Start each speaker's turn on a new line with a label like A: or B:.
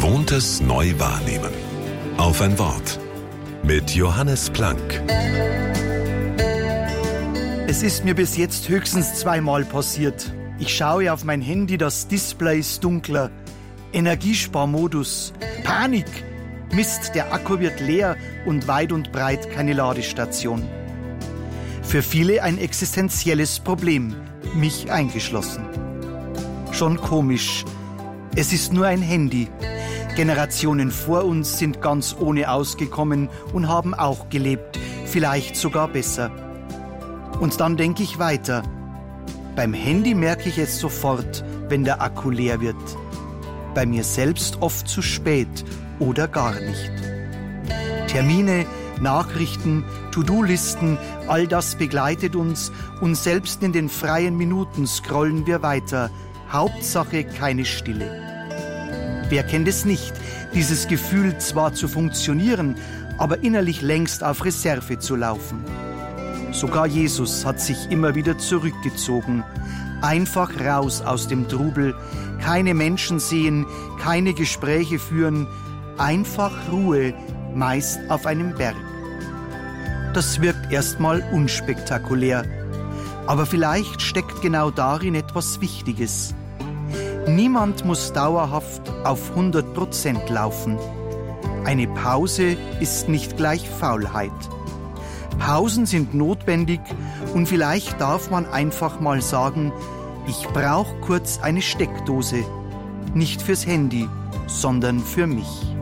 A: Gewohntes neu wahrnehmen. Auf ein Wort. Mit Johannes Planck.
B: Es ist mir bis jetzt höchstens zweimal passiert. Ich schaue auf mein Handy, das Display ist dunkler. Energiesparmodus. Panik! Mist, der Akku wird leer und weit und breit keine Ladestation. Für viele ein existenzielles Problem, mich eingeschlossen. Schon komisch. Es ist nur ein Handy. Generationen vor uns sind ganz ohne ausgekommen und haben auch gelebt, vielleicht sogar besser. Und dann denke ich weiter. Beim Handy merke ich es sofort, wenn der Akku leer wird. Bei mir selbst oft zu spät oder gar nicht. Termine, Nachrichten, To-Do-Listen, all das begleitet uns und selbst in den freien Minuten scrollen wir weiter. Hauptsache keine Stille. Wer kennt es nicht, dieses Gefühl zwar zu funktionieren, aber innerlich längst auf Reserve zu laufen. Sogar Jesus hat sich immer wieder zurückgezogen. Einfach raus aus dem Trubel, keine Menschen sehen, keine Gespräche führen, einfach Ruhe, meist auf einem Berg. Das wirkt erstmal unspektakulär, aber vielleicht steckt genau darin etwas Wichtiges. Niemand muss dauerhaft auf 100% laufen. Eine Pause ist nicht gleich Faulheit. Pausen sind notwendig und vielleicht darf man einfach mal sagen, ich brauche kurz eine Steckdose. Nicht fürs Handy, sondern für mich.